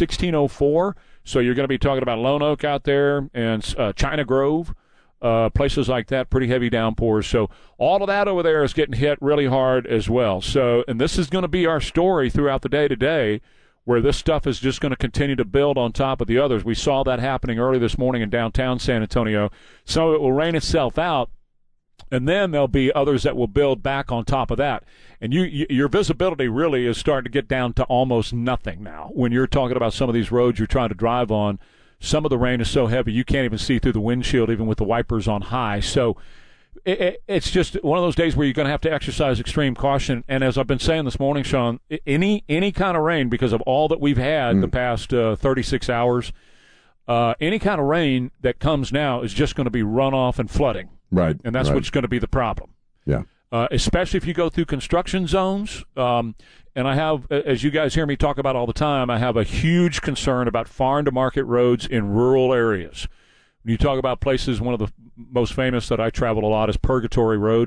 1604. So you're going to be talking about Lone Oak out there and China Grove, places like that, pretty heavy downpours. So all of that over there is getting hit really hard as well. So, and this is going to be our story throughout the day today. where this stuff is just going to continue to build on top of the others. We saw that happening early this morning in downtown San Antonio. Some of it will rain itself out, and then there'll be others that will build back on top of that. And your visibility really is starting to get down to almost nothing now. When you're talking about some of these roads you're trying to drive on, some of the rain is so heavy you can't even see through the windshield even with the wipers on high. So it's just one of those days where you're going to have to exercise extreme caution. And as I've been saying this morning, Sean, any kind of rain, because of all that we've had the past 36 hours, any kind of rain that comes now is just going to be runoff and flooding. Right. And that's what's going to be the problem. Yeah. Especially if you go through construction zones. And I have, as you guys hear me talk about all the time, I have a huge concern about farm-to-market roads in rural areas. When you talk about places, one of the most famous that I travel a lot is Purgatory Road.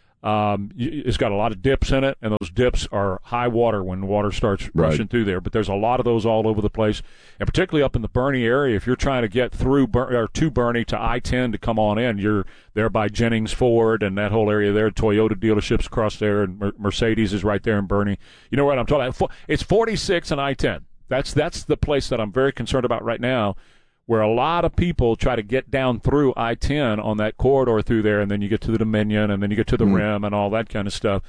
It's got a lot of dips in it, and those dips are high water when water starts rushing through there. But there's a lot of those all over the place, and particularly up in the Bernie area. If you're trying to get through to Bernie to I-10 to come on in, you're there by Jennings Ford and that whole area there. Toyota dealerships across there, and Mercedes is right there in Bernie. You know what I'm talking about? It's 46 and I-10. That's the place that I'm very concerned about right now, where a lot of people try to get down through I-10 on that corridor through there, and then you get to the Dominion, and then you get to the Rim and all that kind of stuff.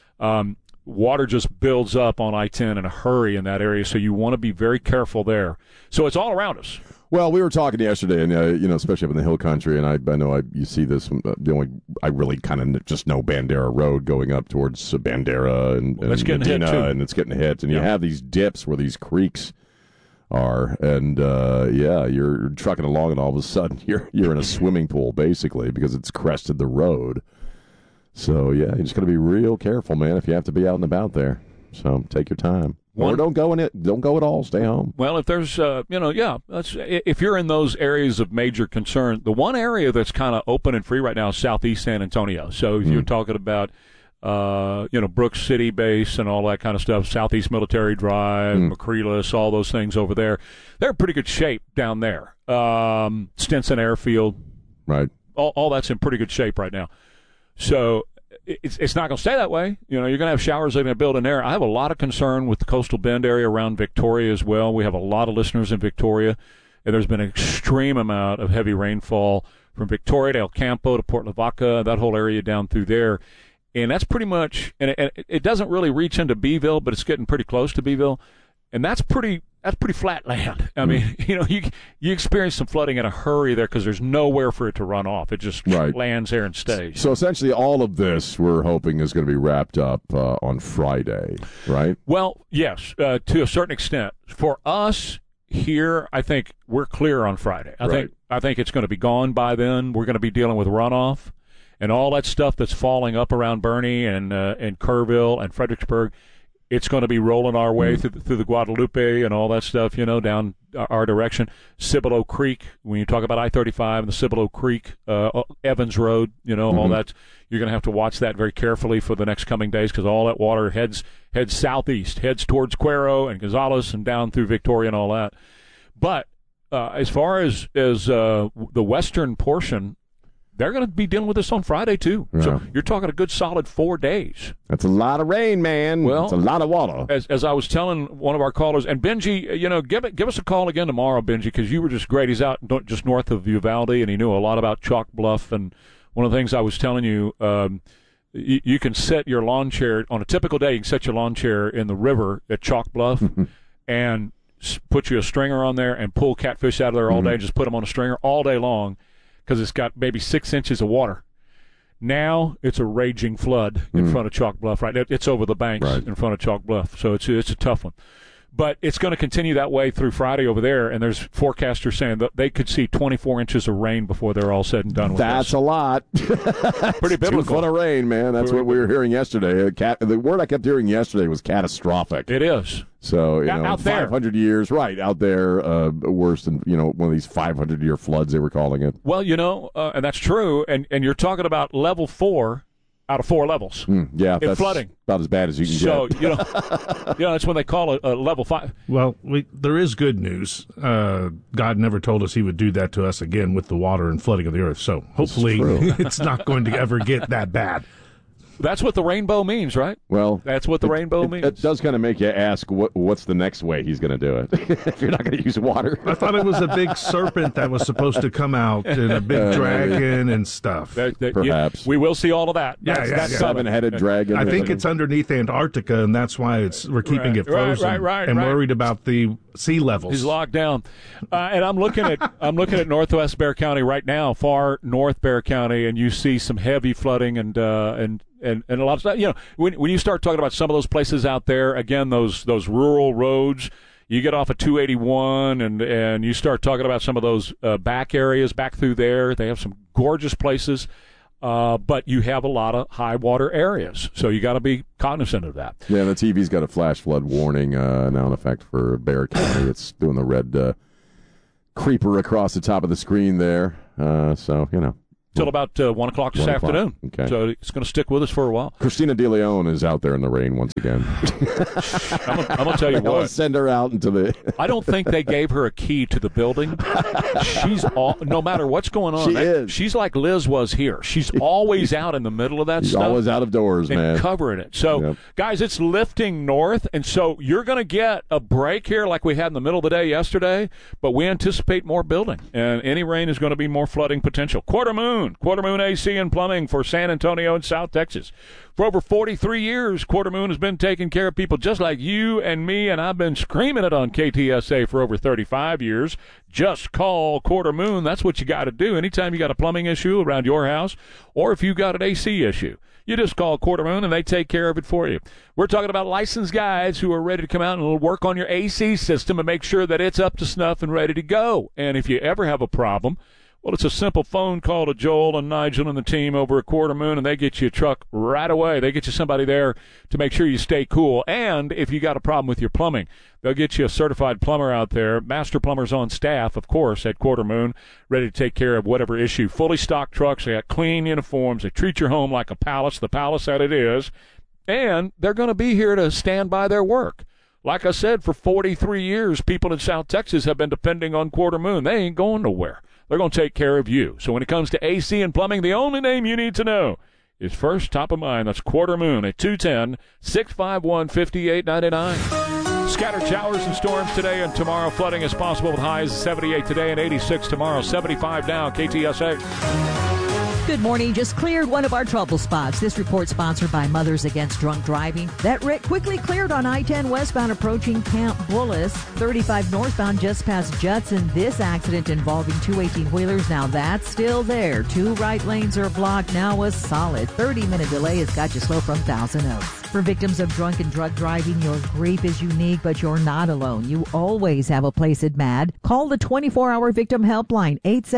Water just builds up on I-10 in a hurry in that area, so you want to be very careful there. So it's all around us. Well, we were talking yesterday, and especially up in the hill country, and I know you see this. I really kind of just know Bandera Road going up towards Bandera and Medina, and it's getting hit. And you have these dips where these creeks are, and you're trucking along, and all of a sudden you're in a swimming pool basically because it's crested the road. So you just got to be real careful, man, if you have to be out and about there. So take your time, or don't go at all. Stay home. Well, if there's if you're in those areas of major concern, the one area that's kind of open and free right now is Southeast San Antonio. So if you're talking about Brooks City Base and all that kind of stuff, Southeast Military Drive, Macrelis, all those things over there, they're in pretty good shape down there. Stinson Airfield, right? All that's in pretty good shape right now. So it's not going to stay that way. You're going to have showers they're going to build in there. I have a lot of concern with the Coastal Bend area around Victoria as well. We have a lot of listeners in Victoria, and there's been an extreme amount of heavy rainfall from Victoria to El Campo to Port Lavaca, that whole area down through there. And that's pretty much, and it doesn't really reach into Beeville, but it's getting pretty close to Beeville, and that's pretty flat land. I mean, you experience some flooding in a hurry there because there's nowhere for it to run off. It just lands there and stays. So essentially, all of this we're hoping is going to be wrapped up on Friday, right? Well, yes, to a certain extent. For us here, I think we're clear on Friday. I think it's going to be gone by then. We're going to be dealing with runoff and all that stuff that's falling up around Bernie and Kerrville and Fredericksburg. It's going to be rolling our way through the Guadalupe and all that stuff, down our direction. Cibolo Creek, when you talk about I-35 and the Cibolo Creek, Evans Road, all that, you're going to have to watch that very carefully for the next coming days because all that water heads southeast, heads towards Cuero and Gonzales and down through Victoria and all that. But as far as the western portion, they're going to be dealing with this on Friday, too. Yeah. So you're talking a good solid 4 days. That's a lot of rain, man. Well, it's a lot of water. As I was telling one of our callers, and Benji, give us a call again tomorrow, Benji, because you were just great. He's out just north of Uvalde, and he knew a lot about Chalk Bluff. And one of the things I was telling you, you can set your lawn chair, on a typical day, you can set your lawn chair in the river at Chalk Bluff and put you a stringer on there and pull catfish out of there all day and just put them on a stringer all day long. Because it's got maybe 6 inches of water. Now it's a raging flood in front of Chalk Bluff. Right, it's over the banks in front of Chalk Bluff, so it's a tough one. But it's going to continue that way through Friday over there, and there's forecasters saying that they could see 24 inches of rain before they're all said and done with That's a lot. Pretty biblical. 2 foot of rain, man. That's what we were hearing yesterday. The word I kept hearing yesterday was catastrophic. It is. So, out there. 500 years, out there, worse than, one of these 500-year floods they were calling it. Well, and that's true, and you're talking about level 4 out of 4 levels. That's flooding. About as bad as you can get. So, that's when they call it a level 5. Well, there is good news. God never told us he would do that to us again with the water and flooding of the earth. So hopefully it's not going to ever get that bad. That's what the rainbow means, right? Well, that's what the rainbow means. It does kind of make you ask what's the next way he's going to do it if you're not going to use water. I thought it was a big serpent that was supposed to come out and a big dragon and stuff. Perhaps. We will see all of that. Yeah. Seven-headed dragon. I think it's underneath Antarctica, and that's why we're keeping it frozen. Right. Worried about the sea levels. He's locked down. And I'm looking at Northwest Bexar County right now, far north Bexar County, and you see some heavy flooding and a lot of stuff. You know, when you start talking about some of those places out there, again, those rural roads, you get off of 281 and you start talking about some of those back areas back through there. They have some gorgeous places, but you have a lot of high water areas, so you got to be cognizant of that. Yeah, the TV's got a flash flood warning now in effect for Bexar County. It's doing the red creeper across the top of the screen there. So, you know. Till about 1 o'clock this afternoon. Okay. So it's going to stick with us for a while. Christina De Leon is out there in the rain once again. I'm going to tell you what. Send her out into the... I don't think they gave her a key to the building. No matter what's going on. She's like Liz was here. She's always out in the middle of that She's stuff. always out of doors, and man. Covering it. So, guys, it's lifting north, and so you're going to get a break here like we had in the middle of the day yesterday, but we anticipate more building, and any rain is going to be more flooding potential. Quarter Moon AC and Plumbing for San Antonio and South Texas. For over 43 years, Quarter Moon has been taking care of people just like you and me, and I've been screaming it on KTSA for over 35 years. Just call Quarter Moon. That's what you got to do. Anytime you got a plumbing issue around your house, or if you got an AC issue, you just call Quarter Moon, and they take care of it for you. We're talking about licensed guys who are ready to come out and work on your AC system and make sure that it's up to snuff and ready to go. And if you ever have a problem, well, it's a simple phone call to Joel and Nigel and the team over at Quarter Moon, and they get you a truck right away. They get you somebody there to make sure you stay cool. And if you got a problem with your plumbing, they'll get you a certified plumber out there. Master plumbers on staff, of course, at Quarter Moon, ready to take care of whatever issue. Fully stocked trucks. They got clean uniforms. They treat your home like a palace, the palace that it is. And they're going to be here to stand by their work. Like I said, for 43 years, people in South Texas have been depending on Quarter Moon. They ain't going nowhere. They're going to take care of you. So when it comes to AC and plumbing, the only name you need to know is first top of mind. That's Quarter Moon at 210-651-5899. Scattered showers and storms today and tomorrow. Flooding is possible with highs 78 today and 86 tomorrow. 75 now. KTSA. Good morning. Just cleared one of our trouble spots. This report sponsored by Mothers Against Drunk Driving. That wreck quickly cleared on I-10 westbound approaching Camp Bullis. 35 northbound just past Judson. This accident involving two 18-wheelers. Now that's still there. Two right lanes are blocked. Now a solid 30-minute delay has got you slow from Thousand Oaks. For victims of drunk and drug driving, your grief is unique, but you're not alone. You always have a place at MAD. Call the 24-hour victim helpline,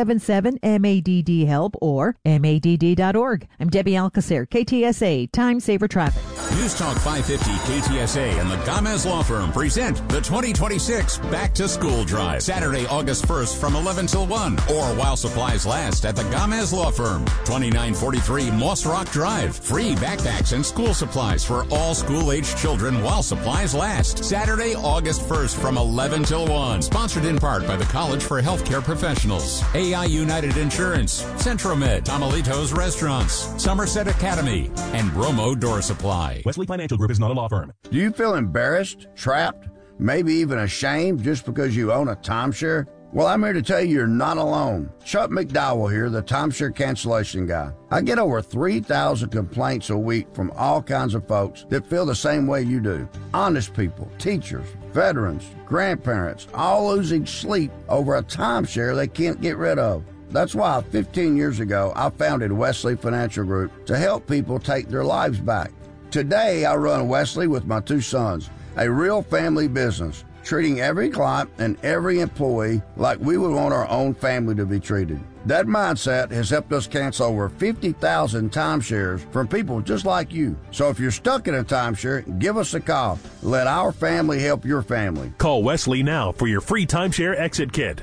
877-MADD-HELP or MADD.org. I'm Debbie Alcacer, KTSA, Time Saver Traffic. News Talk 550 KTSA and the Gomez Law Firm present the 2026 Back to School Drive. Saturday, August 1st from 11 till 1 or while supplies last at the Gomez Law Firm. 2943 Moss Rock Drive. Free backpacks and school supplies for all school-aged children while supplies last. Saturday, August 1st from 11 till 1. Sponsored in part by the College for Healthcare Professionals, AI United Insurance, Centromed, Tamalitos Restaurants, Somerset Academy, and Bromo Door Supply. Wesley Financial Group is not a law firm. Do you feel embarrassed, trapped, maybe even ashamed just because you own a timeshare? Well, I'm here to tell you you're not alone. Chuck McDowell here, the timeshare cancellation guy. I get over 3,000 complaints a week from all kinds of folks that feel the same way you do. Honest people, teachers, veterans, grandparents, all losing sleep over a timeshare they can't get rid of. That's why 15 years ago, I founded Wesley Financial Group to help people take their lives back. Today, I run Wesley with my two sons, a real family business, treating every client and every employee like we would want our own family to be treated. That mindset has helped us cancel over 50,000 timeshares from people just like you. So if you're stuck in a timeshare, give us a call. Let our family help your family. Call Wesley now for your free timeshare exit kit.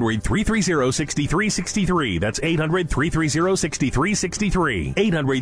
800-330-6363. That's 800-330-6363.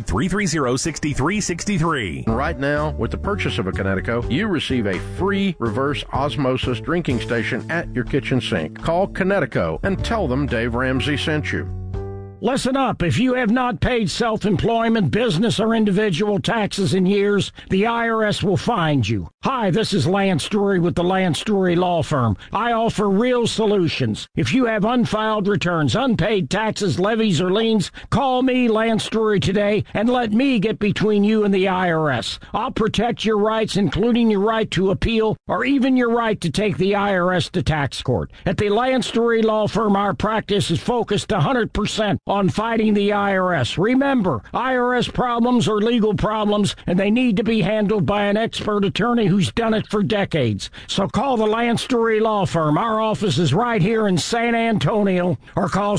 800-330-6363. Right now, with the purchase of a Connecticut, you receive a free reverse osmosis drinking station at your kitchen sink. Call Connecticut and tell them Dave Ramsey sent you. Listen up. If you have not paid self-employment, business, or individual taxes in years, the IRS will find you. Hi, this is Lance Drury with the Lance Drury Law Firm. I offer real solutions. If you have unfiled returns, unpaid taxes, levies, or liens, call me, Lance Drury, today and let me get between you and the IRS. I'll protect your rights, including your right to appeal or even your right to take the IRS to tax court. At the Lance Drury Law Firm, our practice is focused 100% on fighting the IRS. Remember, IRS problems are legal problems, and they need to be handled by an expert attorney who's done it for decades. So call the Lance Drury Law Firm. Our office is right here in San Antonio, or call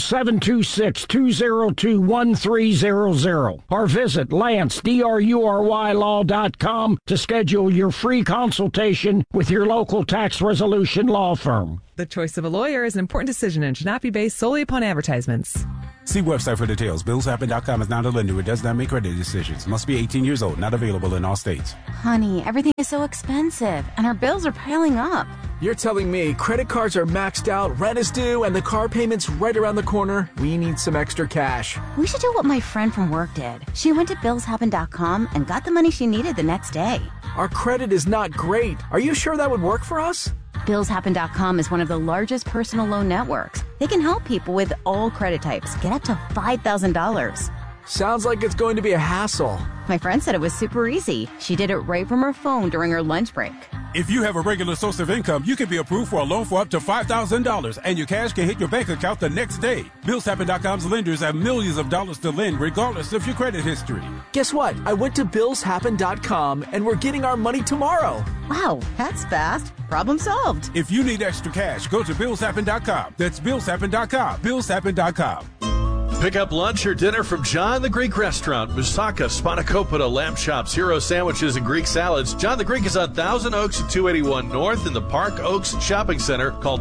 726-202-1300, or visit LanceDruryLaw.com to schedule your free consultation with your local tax resolution law firm. The choice of a lawyer is an important decision and should not be based solely upon advertisements. See website for details. BillsHappen.com is not a lender. It does not make credit decisions. Must be 18 years old. Not available in all states. Honey, everything is so expensive, and our bills are piling up. You're telling me credit cards are maxed out, rent is due, and the car payment's right around the corner? We need some extra cash. We should do what my friend from work did. She went to BillsHappen.com and got the money she needed the next day. Our credit is not great. Are you sure that would work for us? BillsHappen.com is one of the largest personal loan networks. They can help people with all credit types get up to $5,000. Sounds like it's going to be a hassle. My friend said it was super easy. She did it right from her phone during her lunch break. If you have a regular source of income, you can be approved for a loan for up to $5,000, and your cash can hit your bank account the next day. BillsHappen.com's lenders have millions of dollars to lend, regardless of your credit history. Guess what? I went to BillsHappen.com, and we're getting our money tomorrow. Wow, that's fast. Problem solved. If you need extra cash, go to BillsHappen.com. That's BillsHappen.com. BillsHappen.com. Pick up lunch or dinner from John the Greek Restaurant, Moussaka, Spanakopita, lamb chops, hero sandwiches, and Greek salads. John the Greek is on Thousand Oaks at 281 North in the Park Oaks Shopping Center. Call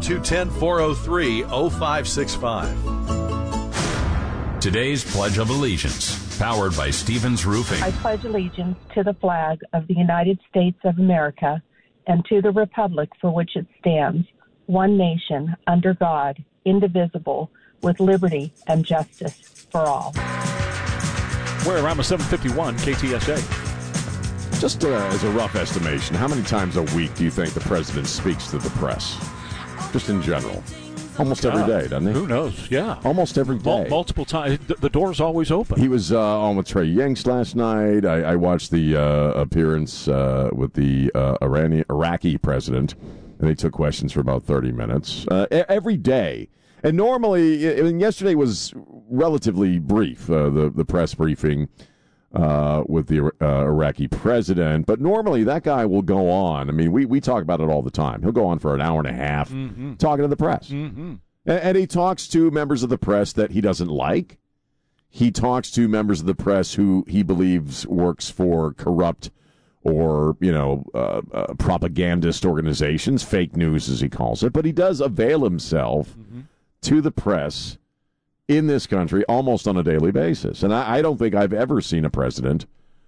210-403-0565. Today's Pledge of Allegiance, powered by Stevens Roofing. I pledge allegiance to the flag of the United States of America and to the republic for which it stands, one nation, under God, indivisible, with liberty and justice for all. We're around the 751 KTSA. Just as a rough estimation, how many times a week do you think the president speaks to the press? Just in general. Almost every day, doesn't he? Who knows? Yeah. Almost every day. Multiple times. The door's always open. He was on with Trey Yingst last night. I watched the appearance with the Iraqi president, and they took questions for about 30 minutes. Every day. And normally, yesterday was relatively brief, the press briefing with the Iraqi president. But normally that guy will go on. I mean, we talk about it all the time. He'll go on for an hour and a half talking to the press. Mm-hmm. And he talks to members of the press that he doesn't like. He talks to members of the press who he believes works for corrupt or, propagandist organizations, fake news as he calls it. But he does avail himself to the press in this country almost on a daily basis. And I don't think I've ever seen a president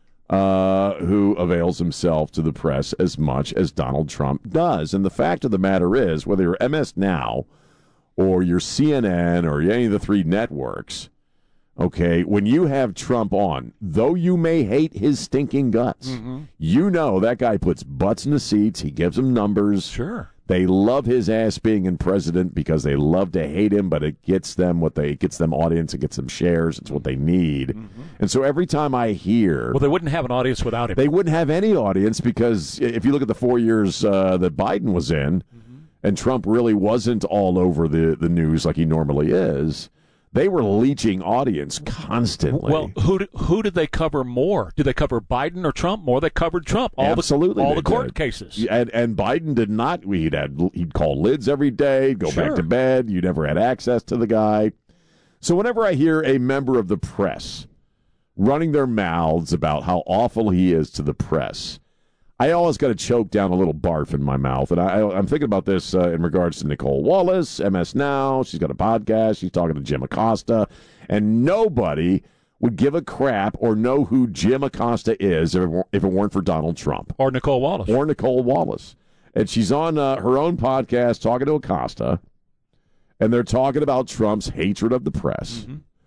who avails himself to the press as much as Donald Trump does. And the fact of the matter is, whether you're MS Now or you're CNN or any of the three networks, okay, when you have Trump on, though you may hate his stinking guts, you know that guy puts butts in the seats. He gives them numbers. Sure. They love his ass being in president because they love to hate him, but it gets them audience, it gets them shares, it's what they need. And so every time I hear... Well, they wouldn't have an audience without him. They wouldn't have any audience because if you look at the 4 years that Biden was in, and Trump really wasn't all over the news like he normally is, they were leeching audience constantly. Well, who did they cover more? Did they cover Biden or Trump more? They covered Trump. Absolutely, all the court cases. And Biden did not. He'd call lids every day, go back to bed. You never had access to the guy. So whenever I hear a member of the press running their mouths about how awful he is to the press, I always got to choke down a little barf in my mouth. And I'm thinking about this in regards to Nicole Wallace, MS Now. She's got a podcast. She's talking to Jim Acosta. And nobody would give a crap or know who Jim Acosta is if it weren't for Donald Trump. Or Nicole Wallace. And she's on her own podcast talking to Acosta. And they're talking about Trump's hatred of the press.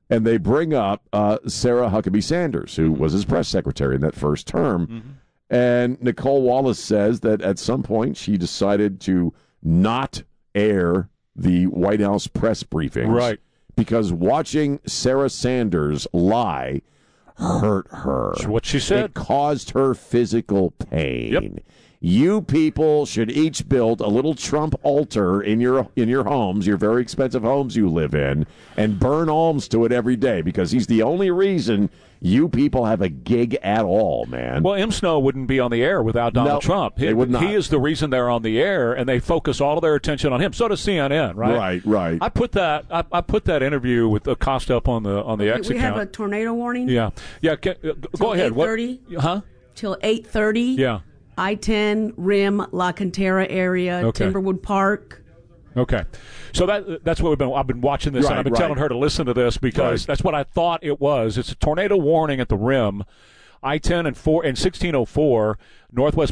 And they bring up Sarah Huckabee Sanders, who was his press secretary in that first term. Mm-hmm. And Nicole Wallace says that at some point she decided to not air the White House press briefings. Right. Because watching Sarah Sanders lie hurt her. That's what she said. It caused her physical pain. Yep. You people should each build a little Trump altar in your homes, your very expensive homes you live in, and burn alms to it every day, because he's the only reason you people have a gig at all, man. Well, M. Snow wouldn't be on the air without Donald Trump. They would not. He is the reason they're on the air, and they focus all of their attention on him. So does CNN, right? Right. I put that interview with Acosta up on the X we account. have a tornado warning. Yeah. Go ahead. 8:30. Huh? Till 8:30. Yeah. I-10, Rim, La Cantera area, Okay. Timberwood Park. Okay, so that's what I've been watching this, and I've been telling her to listen to this because that's what I thought it was. It's a tornado warning at the Rim, I-10 and 1604 Northwest